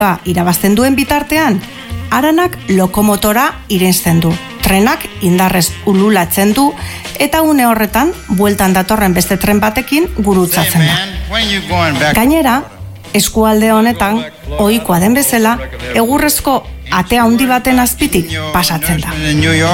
irabazten duen bitartean, haranak lokomotora irensten du. Trenak indarrez ululatzen du eta une horretan bueltan datorren beste tren batekin gurutzatzen da. Gainera, eskualde honetan ohikoa den bezala egurrezko ate handi baten azpitik pasatzen da.